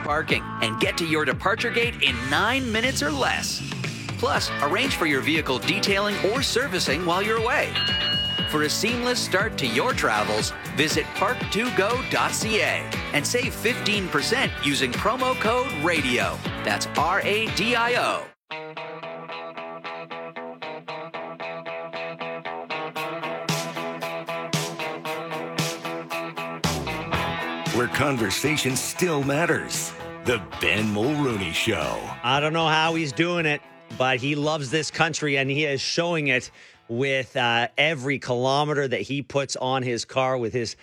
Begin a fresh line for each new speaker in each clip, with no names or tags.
parking and get to your departure gate in 9 minutes or less. Plus, arrange for your vehicle detailing or servicing while you're away. For a seamless start to your travels, visit park2go.ca and save 15% using promo code RADIO. That's RADIO.
Where conversation still matters. The Ben Mulrooney Show.
I don't know how he's doing it, but he loves this country, and he is showing it with every kilometer that he puts on his car with his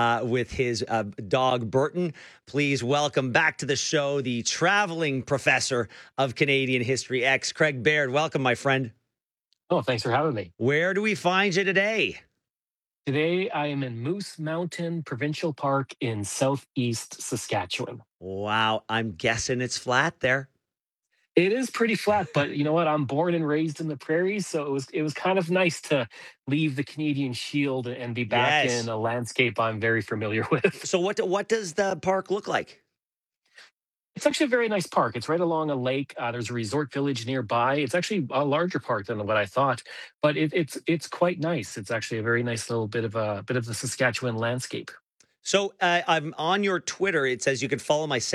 dog Burton. Please welcome back to the show the traveling professor of Canadian History X, Craig Baird. Welcome, my friend.
Oh, thanks for having me.
Where do we find you today?
Today, I am in Moose Mountain Provincial Park in southeast Saskatchewan.
Wow, I'm guessing it's flat there.
It is pretty flat, but you know what? I'm born and raised in the prairies, so it was kind of nice to leave the Canadian Shield and be back in a landscape I'm very familiar with.
So what does the park look like?
It's actually a very nice park. It's right along a lake. There's a resort village nearby. It's actually a larger park than what I thought, but it's quite nice. It's actually a very nice little bit of the Saskatchewan landscape.
So I'm on your Twitter. It says you can follow my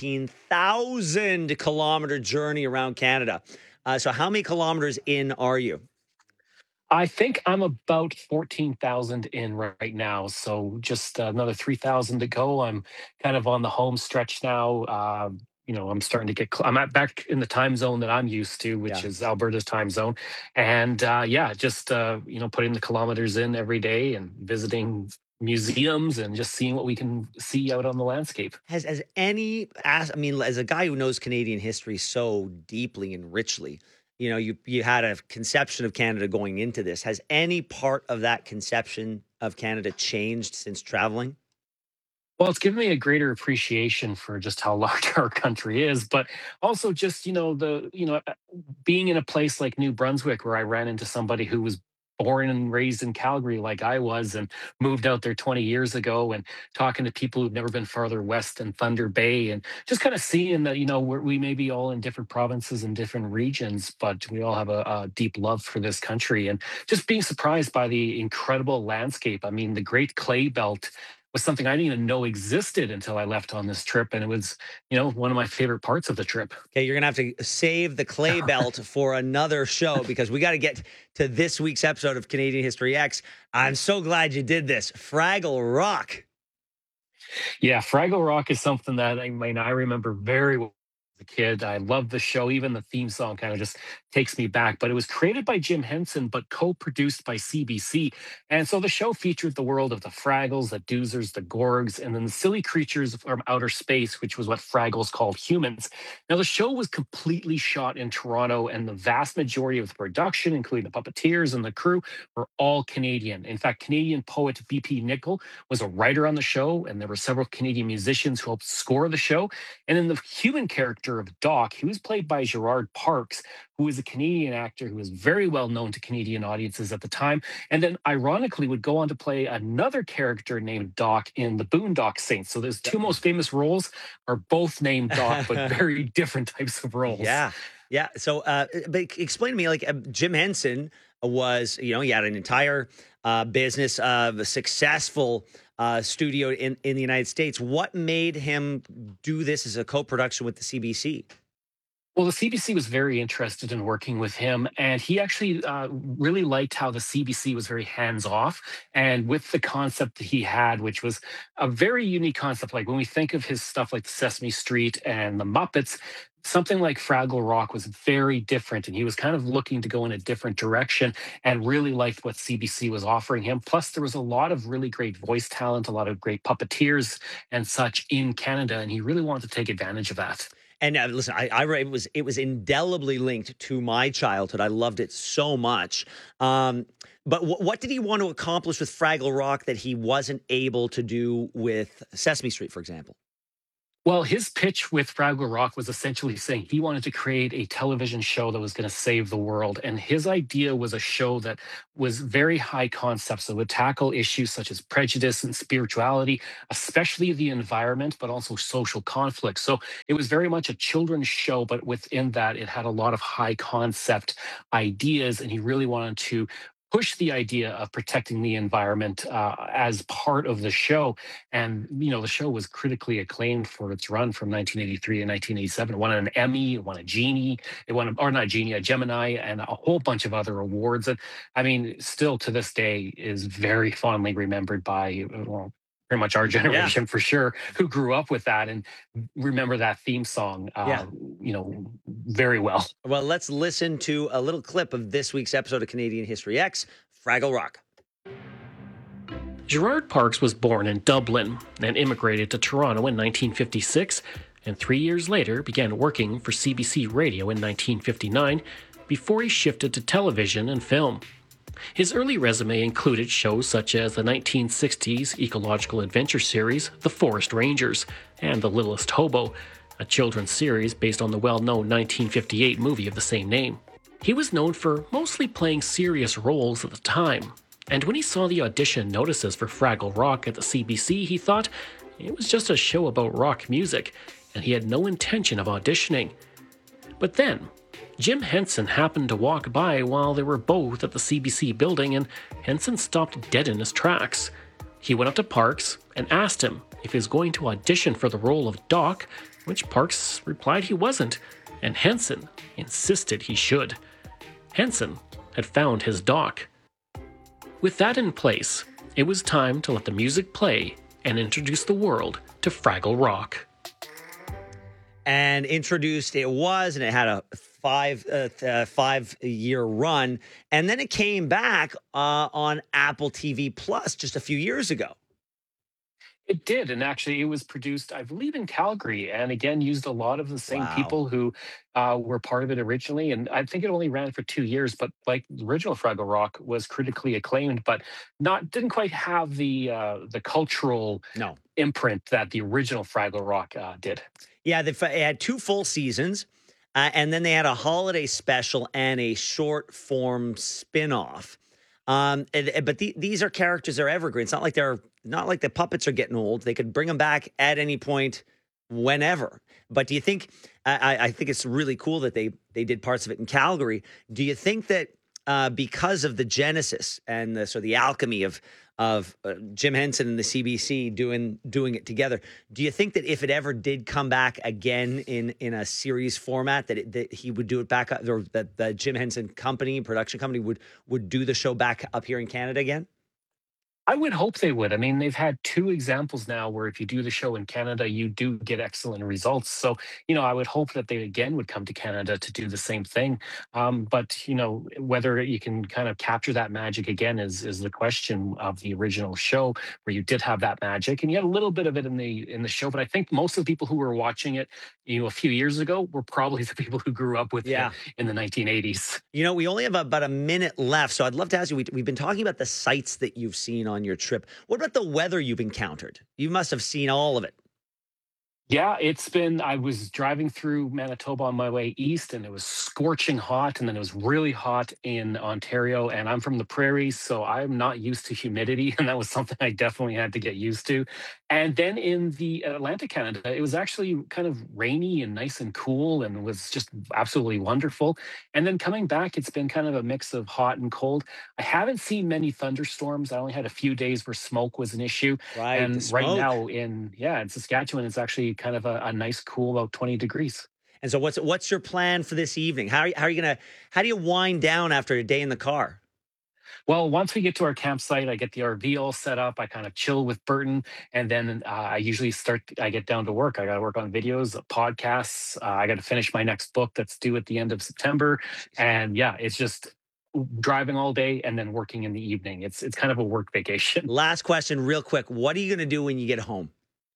17,000 kilometer journey around Canada. So how many kilometers in are you?
I think I'm about 14,000 in right now. So just another 3,000 to go. I'm kind of on the home stretch now. I'm starting to I'm back in the time zone that I'm used to, which is Alberta's time zone. And putting the kilometers in every day and visiting museums and just seeing what we can see out on the landscape.
As a guy who knows Canadian history so deeply and richly, you had a conception of Canada going into this. Has any part of that conception of Canada changed since traveling?
Well, it's given me a greater appreciation for just how large our country is, but also just, being in a place like New Brunswick where I ran into somebody who was born and raised in Calgary like I was and moved out there 20 years ago, and talking to people who've never been farther west than Thunder Bay, and just kind of seeing that, we may be all in different provinces and different regions, but we all have a deep love for this country, and just being surprised by the incredible landscape. I mean, the Great Clay Belt was something I didn't even know existed until I left on this trip. And it was, one of my favorite parts of the trip.
Okay, you're going to have to save the clay belt for another show, because we got to get to this week's episode of Canadian History X. I'm so glad you did this. Fraggle Rock.
Yeah, Fraggle Rock is something that I remember very well. A kid, I love the show. Even the theme song kind of just takes me back. But it was created by Jim Henson, but co-produced by CBC. And so the show featured the world of the Fraggles, the Doozers, the Gorgs, and then the silly creatures from outer space, which was what Fraggles called humans. Now, the show was completely shot in Toronto, and the vast majority of the production, including the puppeteers and the crew, were all Canadian. In fact, Canadian poet B.P. Nicol was a writer on the show, and there were several Canadian musicians who helped score the show. And then the human character of Doc, he was played by Gerard Parks, who is a Canadian actor who was very well known to Canadian audiences at the time, and then ironically would go on to play another character named Doc in the Boondock Saints. So those two most famous roles are both named Doc, but very different types of roles.
Yeah. So, but explain to me, Jim Henson was, he had an entire business of a successful studio in the United States. What made him do this as a co-production with the CBC?
Well, the CBC was very interested in working with him, and he actually really liked how the CBC was very hands-off, and with the concept that he had, which was a very unique concept. Like when we think of his stuff like Sesame Street and the Muppets, something like Fraggle Rock was very different, and he was kind of looking to go in a different direction and really liked what CBC was offering him. Plus, there was a lot of really great voice talent, a lot of great puppeteers and such in Canada, and he really wanted to take advantage of that.
And listen, it was indelibly linked to my childhood. I loved it so much. But what did he want to accomplish with Fraggle Rock that he wasn't able to do with Sesame Street, for example?
Well, his pitch with Fraggle Rock was essentially saying he wanted to create a television show that was going to save the world. And his idea was a show that was very high concept. So it would tackle issues such as prejudice and spirituality, especially the environment, but also social conflict. So it was very much a children's show, but within that, it had a lot of high concept ideas. And he really wanted to push the idea of protecting the environment as part of the show. And the show was critically acclaimed for its run from 1983 to 1987. It won an Emmy, it won a Genie, it won, or not a Genie, a Gemini, and a whole bunch of other awards. And I mean, still to this day is very fondly remembered by, well, pretty much our generation for sure, who grew up with that and remember that theme song, very well.
Well, let's listen to a little clip of this week's episode of Canadian History X, Fraggle Rock.
Gerard Parks was born in Dublin and immigrated to Toronto in 1956, and 3 years later began working for CBC Radio in 1959 before he shifted to television and film. His early resume included shows such as the 1960s ecological adventure series The Forest Rangers and The Littlest Hobo, a children's series based on the well-known 1958 movie of the same name. He was known for mostly playing serious roles at the time, and when he saw the audition notices for Fraggle Rock at the CBC, he thought it was just a show about rock music, and he had no intention of auditioning. But then, Jim Henson happened to walk by while they were both at the CBC building, and Henson stopped dead in his tracks. He went up to Parks and asked him if he was going to audition for the role of Doc, which Parks replied he wasn't, and Henson insisted he should. Henson had found his Doc. With that in place, it was time to let the music play and introduce the world to Fraggle Rock.
And introduced it was, and it had a 5-year run, and then it came back on Apple TV Plus just a few years ago.
It did, and actually it was produced, I believe, in Calgary, and again used a lot of the same people who were part of it originally. And I think it only ran for 2 years, but like the original Fraggle Rock was critically acclaimed, but didn't quite have the cultural imprint that the original Fraggle Rock did.
Yeah, it had 2 full seasons, and then they had a holiday special and a short form spinoff. But these are characters that are evergreen. It's not like the puppets are getting old. They could bring them back at any point, whenever. But do you think? I think it's really cool that they did parts of it in Calgary. Do you think that because of the genesis and the alchemy of Jim Henson and the CBC doing it together, do you think that if it ever did come back again in a series format, that he would do it back, or that the Jim Henson production company would do the show back up here in Canada again?
I would hope they would. I mean, they've had 2 examples now where if you do the show in Canada, you do get excellent results. So, I would hope that they again would come to Canada to do the same thing. But, whether you can kind of capture that magic again is the question of the original show, where you did have that magic and you had a little bit of it in the show. But I think most of the people who were watching it, a few years ago were probably the people who grew up with it in the 1980s.
We only have about a minute left, so I'd love to ask you, we've been talking about the sights that you've seen on your trip. What about the weather you've encountered? You must have seen all of it.
Yeah, I was driving through Manitoba on my way east, and it was scorching hot, and then it was really hot in Ontario, and I'm from the prairies, so I'm not used to humidity, and that was something I definitely had to get used to. And then in the Atlantic Canada, it was actually kind of rainy and nice and cool, and was just absolutely wonderful. And then coming back, it's been kind of a mix of hot and cold. I haven't seen many thunderstorms. I only had a few days where smoke was an issue.
Right,
and right now in Saskatchewan, it's actually kind of a nice, cool, about 20 degrees.
And so what's your plan for this evening? How do you wind down after a day in the car?
Well, once we get to our campsite, I get the RV all set up. I kind of chill with Burton, and then I usually I get down to work. I got to work on videos, podcasts. I got to finish my next book that's due at the end of September. And it's just driving all day and then working in the evening. It's kind of a work vacation.
Last question, real quick. What are you going to do when you get home?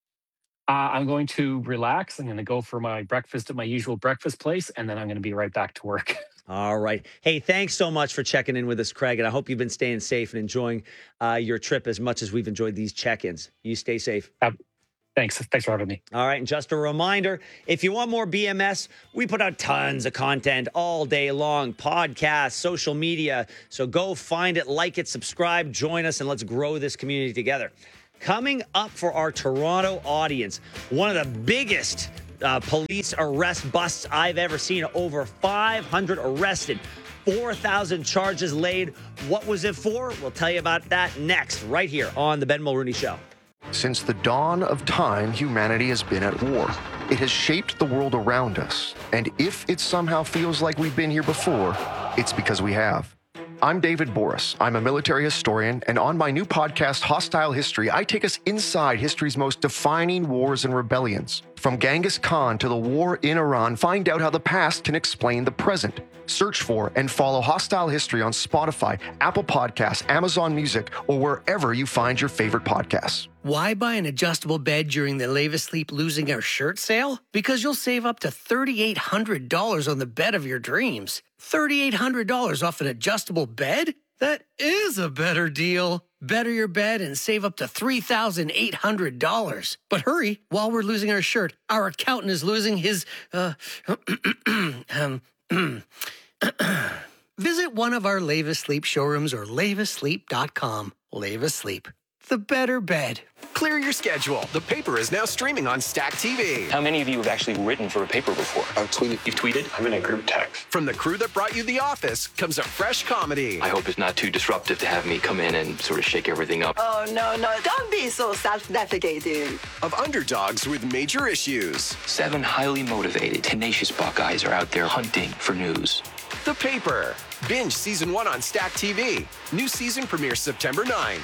I'm going to relax. I'm going to go for my breakfast at my usual breakfast place, and then I'm going to be right back to work.
All right. Hey, thanks so much for checking in with us, Craig, and I hope you've been staying safe and enjoying your trip as much as we've enjoyed these check-ins. You stay safe.
Thanks for having me.
All right, and just a reminder, if you want more BMS, we put out tons of content all day long, podcasts, social media. So go find it, like it, subscribe, join us, and let's grow this community together. Coming up for our Toronto audience, one of the biggest police arrest busts I've ever seen. Over 500 arrested, 4,000 charges laid. What was it for? We'll tell you about that next, right here on The Ben Mulrooney Show.
Since the dawn of time, humanity has been at war. It has shaped the world around us. And if it somehow feels like we've been here before, it's because we have. I'm David Boris. I'm a military historian, and on my new podcast, Hostile History, I take us inside history's most defining wars and rebellions. From Genghis Khan to the war in Iran, find out how the past can explain the present. Search for and follow Hostile History on Spotify, Apple Podcasts, Amazon Music, or wherever you find your favorite podcasts.
Why buy an adjustable bed during the Lave Asleep Losing Our Shirt sale? Because you'll save up to $3,800 on the bed of your dreams. $3,800 off an adjustable bed? That is a better deal. Better your bed and save up to $3,800. But hurry, while we're losing our shirt, our accountant is losing his, Visit one of our Lave Asleep showrooms or laveasleep.com. Lave Asleep, the better bed.
Clear your schedule. The Paper is now streaming on Stack TV.
How many of you have actually written for a paper before?
I've tweeted.
You've tweeted?
I'm in a group text.
From the crew that brought you The Office comes a fresh comedy.
I hope it's not too disruptive to have me come in and sort of shake everything up.
Oh, no. Don't be so self-deprecating.
Of underdogs with major issues.
7 highly motivated, tenacious Buckeyes are out there hunting for news.
The Paper. Binge Season 1 on Stack TV. New season premieres September 9.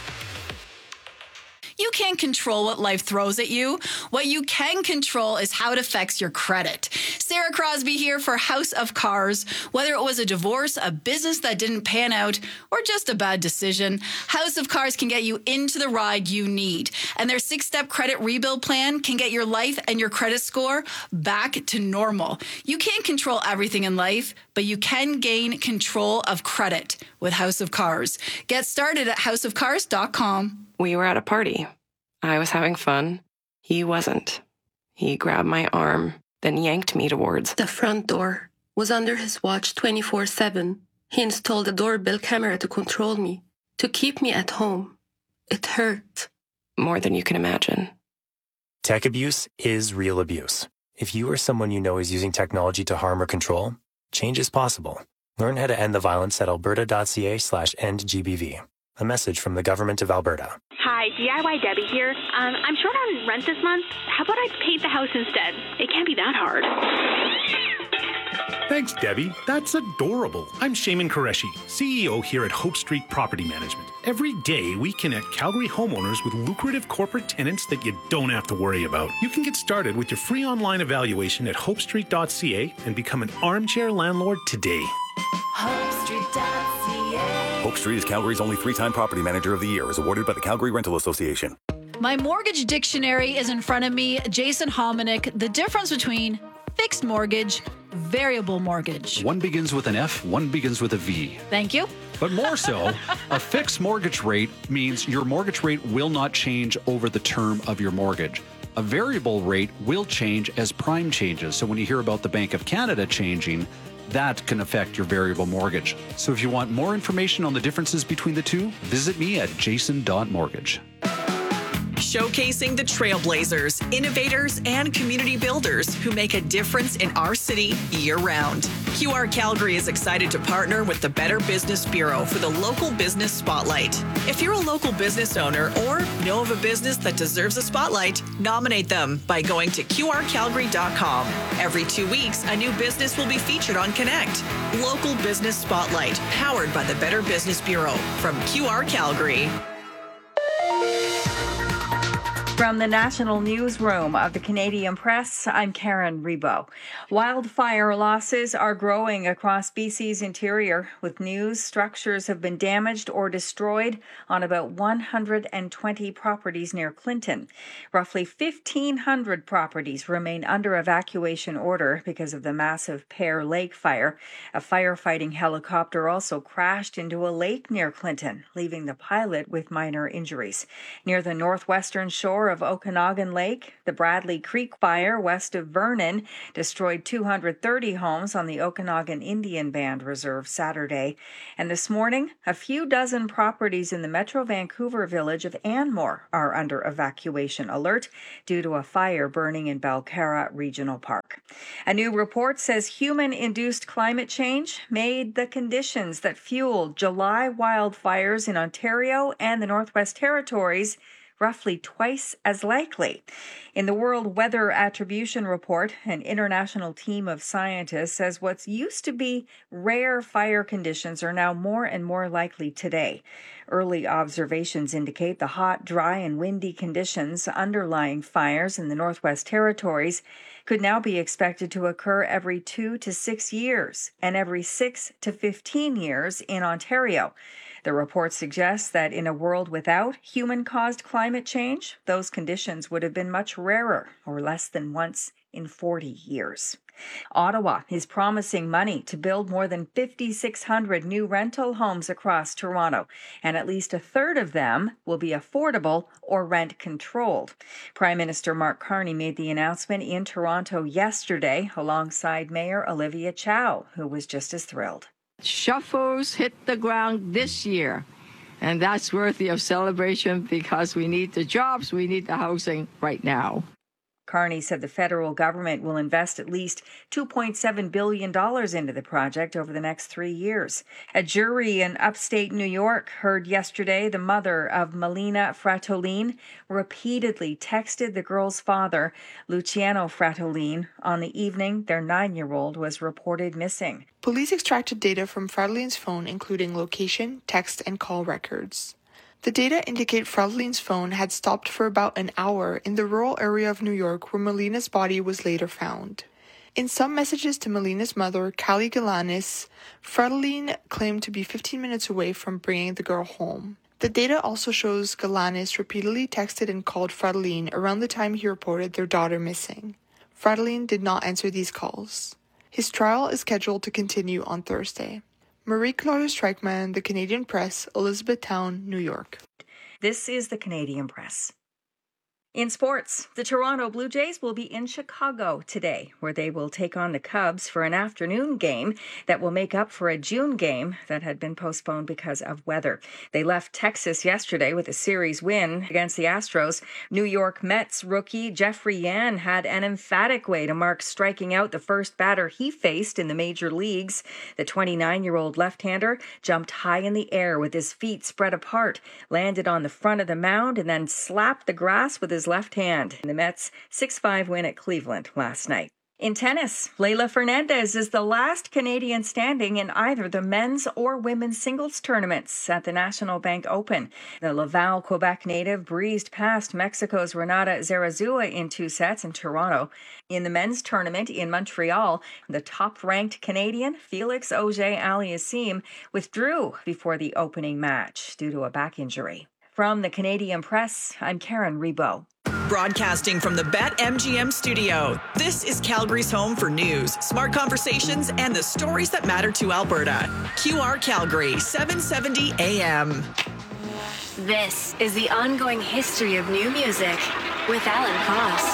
You can't control what life throws at you. What you can control is how it affects your credit. Sarah Crosby here for House of Cars. Whether it was a divorce, a business that didn't pan out, or just a bad decision, House of Cars can get you into the ride you need. And their 6-step credit rebuild plan can get your life and your credit score back to normal. You can't control everything in life, but you can gain control of credit with House of Cars. Get started at houseofcars.com.
We were at a party. I was having fun. He wasn't. He grabbed my arm, then yanked me towards
the front door. Was under his watch 24/7. He installed a doorbell camera to control me, to keep me at home. It hurt.
More than you can imagine.
Tech abuse is real abuse. If you or someone you know is using technology to harm or control, change is possible. Learn how to end the violence at alberta.ca/endgbv. A message from the Government of Alberta.
Hi, DIY Debbie here. I'm short on rent this month. How about I paint the house instead? It can't be that hard.
Thanks, Debbie. That's adorable. I'm Shaman Qureshi, CEO here at Hope Street Property Management. Every day, we connect Calgary homeowners with lucrative corporate tenants that you don't have to worry about. You can get started with your free online evaluation at hopestreet.ca and become an armchair landlord today.
HopeStreet.ca. Hope Street is Calgary's only 3-time property manager of the year, is awarded by the Calgary Rental Association.
My mortgage dictionary is in front of me. Jason Hominick, the difference between fixed mortgage, variable mortgage.
One begins with an F, one begins with a V.
Thank you.
But more so, a fixed mortgage rate means your mortgage rate will not change over the term of your mortgage. A variable rate will change as prime changes. So when you hear about the Bank of Canada changing, that can affect your variable mortgage. So if you want more information on the differences between the two, visit me at jason.mortgage.
Showcasing the trailblazers, innovators, and community builders who make a difference in our city year-round. QR Calgary is excited to partner with the Better Business Bureau for the Local Business Spotlight. If you're a local business owner or know of a business that deserves a spotlight, nominate them by going to qrcalgary.com. Every 2 weeks, a new business will be featured on Connect. Local Business Spotlight, powered by the Better Business Bureau from QR Calgary.
From the National Newsroom of the Canadian Press, I'm Karen Rebo. Wildfire losses are growing across BC's interior, with news structures have been damaged or destroyed on about 120 properties near Clinton. Roughly 1,500 properties remain under evacuation order because of the massive Pear Lake fire. A firefighting helicopter also crashed into a lake near Clinton, leaving the pilot with minor injuries. Near the northwestern shore of Okanagan Lake. The Bradley Creek fire west of Vernon destroyed 230 homes on the Okanagan Indian Band Reserve Saturday. And this morning, a few dozen properties in the Metro Vancouver village of Anmore are under evacuation alert due to a fire burning in Belcara Regional Park. A new report says human-induced climate change made the conditions that fueled July wildfires in Ontario and the Northwest Territories roughly twice as likely. In the World Weather Attribution Report, an international team of scientists says what used to be rare fire conditions are now more and more likely today. Early observations indicate the hot, dry, and windy conditions underlying fires in the Northwest Territories could now be expected to occur every 2 to 6 years and every 6 to 15 years in Ontario. The report suggests that in a world without human-caused climate change, those conditions would have been much rarer, or less than once in 40 years. Ottawa is promising money to build more than 5,600 new rental homes across Toronto, and at least a third of them will be affordable or rent-controlled. Prime Minister Mark Carney made the announcement in Toronto yesterday alongside Mayor Olivia Chow, who was just as thrilled.
Shovels hit the ground this year, and that's worthy of celebration because we need the jobs, we need the housing right now.
Carney said the federal government will invest at least $2.7 billion into the project over the next 3 years. A jury in upstate New York heard yesterday the mother of Melina Fratolin repeatedly texted the girl's father, Luciano Fratolin, on the evening their 9-year-old was reported missing.
Police extracted data from Fratolin's phone, including location, text, and call records. The data indicate Fratolin's phone had stopped for about an hour in the rural area of New York where Melina's body was later found. In some messages to Melina's mother, Callie Galanis, Fratolin claimed to be 15 minutes away from bringing the girl home. The data also shows Galanis repeatedly texted and called Fratolin around the time he reported their daughter missing. Fratolin did not answer these calls. His trial is scheduled to continue on Thursday. Marie-Claude Streichman, The Canadian Press, Elizabethtown, New York.
This is The Canadian Press. In sports, the Toronto Blue Jays will be in Chicago today, where they will take on the Cubs for an afternoon game that will make up for a June game that had been postponed because of weather. They left Texas yesterday with a series win against the Astros. New York Mets rookie Jeffrey Yan had an emphatic way to mark striking out the first batter he faced in the major leagues. The 29-year-old left-hander jumped high in the air with his feet spread apart, landed on the front of the mound, and then slapped the grass with his left hand in the Mets' 6-5 win at Cleveland last night. In tennis, Leylah Fernandez is the last Canadian standing in either the men's or women's singles tournaments at the National Bank Open. The Laval, Quebec native breezed past Mexico's Renata Zarazua in 2 sets in Toronto. In the men's tournament in Montreal, the top-ranked Canadian Felix Auger-Aliassime withdrew before the opening match due to a back injury. From the Canadian Press, I'm Karen Rebo.
Broadcasting from the BetMGM studio, this is Calgary's home for news, smart conversations, and the stories that matter to Alberta. QR Calgary, 770 AM.
This is the ongoing history of new music with Alan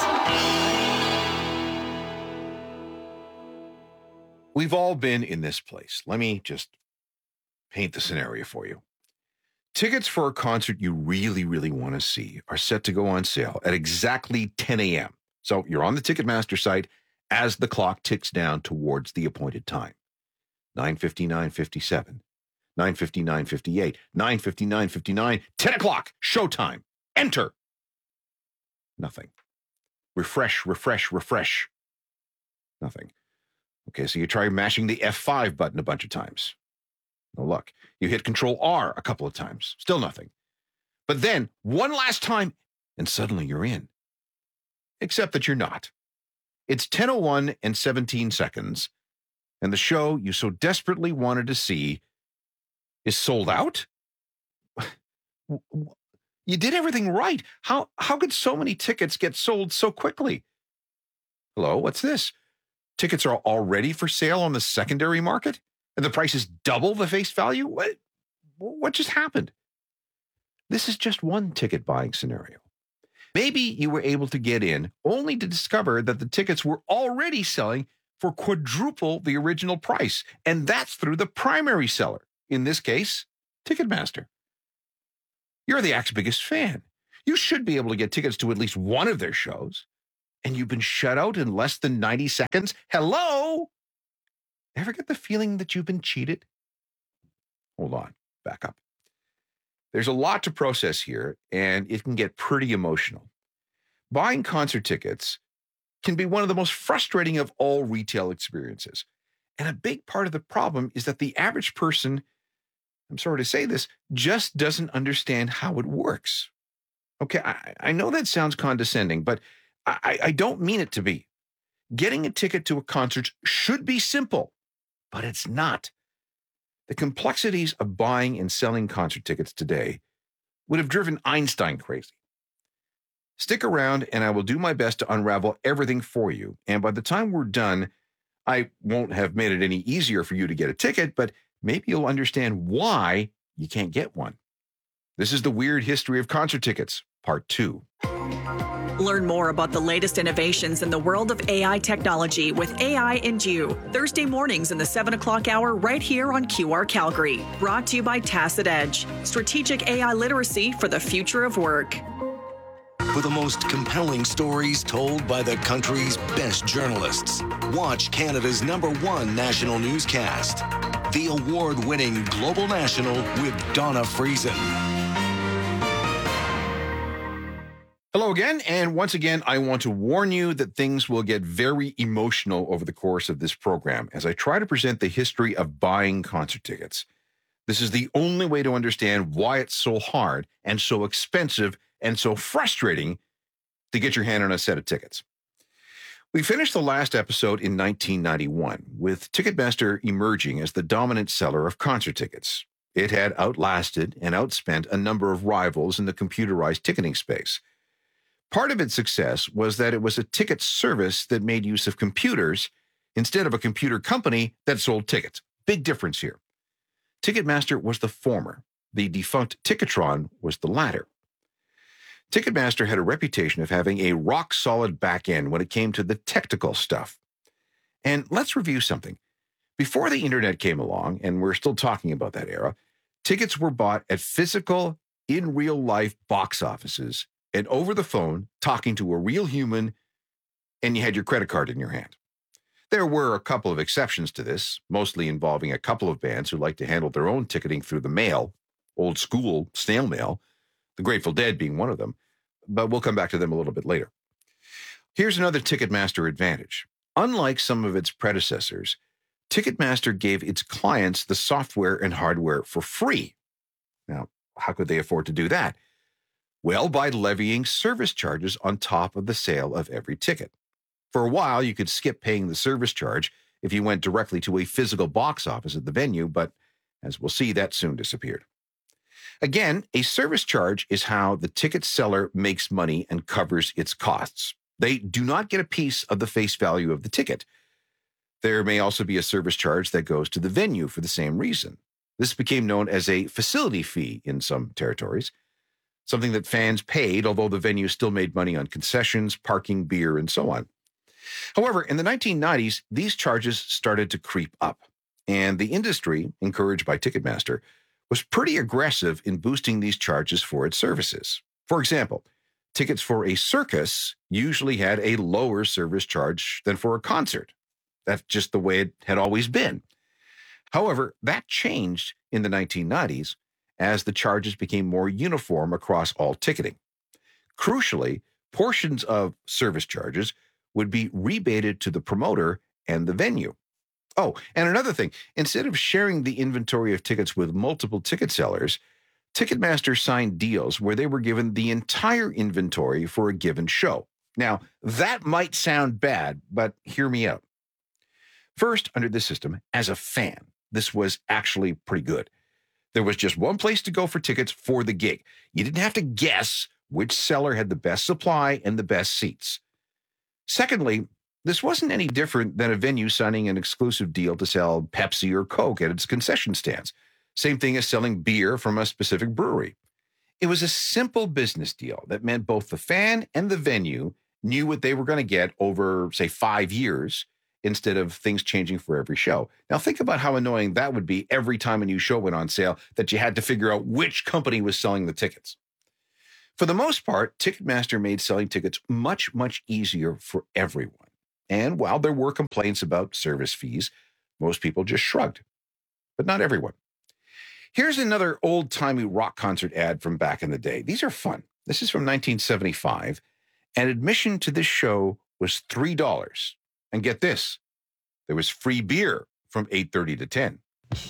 Foss.
We've all been in this place. Let me just paint the scenario for you. Tickets for a concert you really, really want to see are set to go on sale at exactly 10 a.m. So you're on the Ticketmaster site as the clock ticks down towards the appointed time. 9:50, 9:57, 9:50, 9:58, 9:50, 9:59, 10 o'clock, showtime. Enter. Nothing. Refresh, refresh, refresh. Nothing. Okay, so you try mashing the F5 button a bunch of times. No luck. You hit Control-R a couple of times. Still nothing. But then, one last time, and suddenly you're in. Except that you're not. It's 10:01 and 17 seconds, and the show you so desperately wanted to see is sold out? You did everything right. How could so many tickets get sold so quickly? Hello, what's this? Tickets are already for sale on the secondary market? And the price is double the face value? What just happened? This is just one ticket buying scenario. Maybe you were able to get in only to discover that the tickets were already selling for quadruple the original price, and that's through the primary seller, in this case, Ticketmaster. You're the act's biggest fan. You should be able to get tickets to at least one of their shows, and you've been shut out in less than 90 seconds? Hello? Ever get the feeling that you've been cheated? Hold on, back up. There's a lot to process here, and it can get pretty emotional. Buying concert tickets can be one of the most frustrating of all retail experiences. And a big part of the problem is that the average person, I'm sorry to say this, just doesn't understand how it works. Okay, I know that sounds condescending, but I don't mean it to be. Getting a ticket to a concert should be simple, but it's not. The complexities of buying and selling concert tickets today would have driven Einstein crazy. Stick around and I will do my best to unravel everything for you. And by the time we're done, I won't have made it any easier for you to get a ticket, but maybe you'll understand why you can't get one. This is the Weird History of Concert Tickets, Part 2.
Learn more about the latest innovations in the world of AI technology with AI and You, Thursday mornings in the 7 o'clock hour right here on QR Calgary. Brought to you by Tacit Edge, strategic AI literacy for the future of work.
For the most compelling stories told by the country's best journalists, watch Canada's #1 national newscast, the award-winning Global National with Donna Friesen.
Hello again, and once again, I want to warn you that things will get very emotional over the course of this program as I try to present the history of buying concert tickets. This is the only way to understand why it's so hard and so expensive and so frustrating to get your hand on a set of tickets. We finished the last episode in 1991, with Ticketmaster emerging as the dominant seller of concert tickets. It had outlasted and outspent a number of rivals in the computerized ticketing space. Part of its success was that it was a ticket service that made use of computers instead of a computer company that sold tickets. Big difference here. Ticketmaster was the former. The defunct Ticketron was the latter. Ticketmaster had a reputation of having a rock-solid back end when it came to the technical stuff. And let's review something. Before the internet came along, and we're still talking about that era, tickets were bought at physical, in real-life box offices and over the phone, talking to a real human, and you had your credit card in your hand. There were a couple of exceptions to this, mostly involving a couple of bands who liked to handle their own ticketing through the mail, old school snail mail, the Grateful Dead being one of them, but we'll come back to them a little bit later. Here's another Ticketmaster advantage. Unlike some of its predecessors, Ticketmaster gave its clients the software and hardware for free. Now, how could they afford to do that? Well, by levying service charges on top of the sale of every ticket. For a while, you could skip paying the service charge if you went directly to a physical box office at the venue, but as we'll see, that soon disappeared. Again, a service charge is how the ticket seller makes money and covers its costs. They do not get a piece of the face value of the ticket. There may also be a service charge that goes to the venue for the same reason. This became known as a facility fee in some territories, something that fans paid, although the venue still made money on concessions, parking, beer, and so on. However, in the 1990s, these charges started to creep up, and the industry, encouraged by Ticketmaster, was pretty aggressive in boosting these charges for its services. For example, tickets for a circus usually had a lower service charge than for a concert. That's just the way it had always been. However, that changed in the 1990s as the charges became more uniform across all ticketing. Crucially, portions of service charges would be rebated to the promoter and the venue. Oh, and another thing, instead of sharing the inventory of tickets with multiple ticket sellers, Ticketmaster signed deals where they were given the entire inventory for a given show. Now, that might sound bad, but hear me out. First, under this system, as a fan, this was actually pretty good. There was just one place to go for tickets for the gig. You didn't have to guess which seller had the best supply and the best seats. Secondly, this wasn't any different than a venue signing an exclusive deal to sell Pepsi or Coke at its concession stands. Same thing as selling beer from a specific brewery. It was a simple business deal that meant both the fan and the venue knew what they were going to get over, say, 5 years instead of things changing for every show. Now, think about how annoying that would be every time a new show went on sale that you had to figure out which company was selling the tickets. For the most part, Ticketmaster made selling tickets much, much easier for everyone. And while there were complaints about service fees, most people just shrugged. But not everyone. Here's another old-timey rock concert ad from back in the day. These are fun. This is from 1975, and admission to this show was $3. And get this, there was free beer from 8:30 to 10.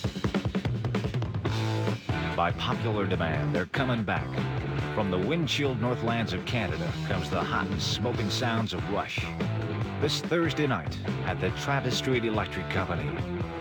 By popular demand, they're coming back. From the wind-chilled Northlands of Canada comes the hot and smoking sounds of Rush. This Thursday night at the Travis Street Electric Company.